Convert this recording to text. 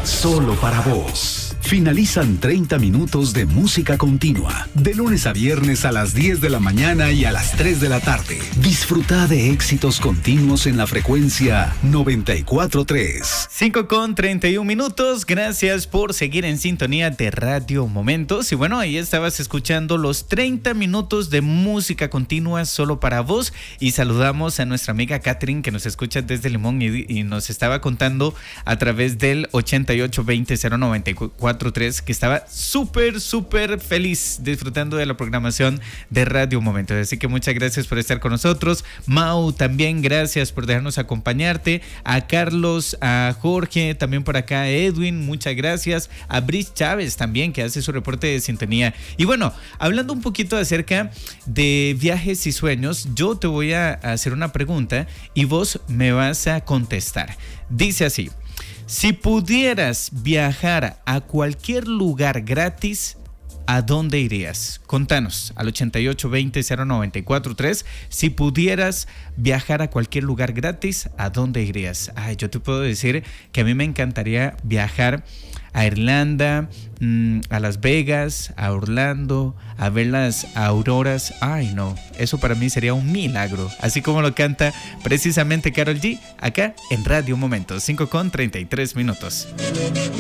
solo para vos. Finalizan 30 minutos de música continua, de lunes a viernes a las 10 de la mañana y a las 3 de la tarde. Disfruta de éxitos continuos en la frecuencia 94.3. 5:31. Gracias por seguir en sintonía de Radio Momentos. Y bueno, ahí estabas escuchando los 30 minutos de música continua solo para vos. Y saludamos a nuestra amiga Catherine, que nos escucha desde Limón y nos estaba contando a través del 8820-094.3 que estaba súper feliz disfrutando de la programación de Radio Momentos. Así que muchas gracias por estar con nosotros. Mau, también gracias por dejarnos acompañarte. A Carlos, a Jorge, también por acá a Edwin, muchas gracias. A Brice Chávez también, que hace su reporte de sintonía. Y bueno, hablando un poquito acerca de viajes y sueños, yo te voy a hacer una pregunta y vos me vas a contestar. Dice así: si pudieras viajar a cualquier lugar gratis, ¿a dónde irías? Contanos al 8820-094.3. Si pudieras viajar a cualquier lugar gratis, ¿a dónde irías? Ay, yo te puedo decir que a mí me encantaría viajar a Irlanda, a Las Vegas, a Orlando, a ver las auroras. Ay, no, eso para mí sería un milagro. Así como lo canta precisamente Karol G, acá en Radio Momentos. 5:33.